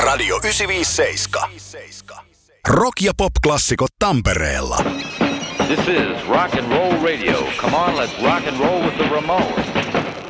Radio 957. Rock- ja pop-klassikot Tampereella. This is rock and roll radio. Come on, let's rock and roll with the Ramones.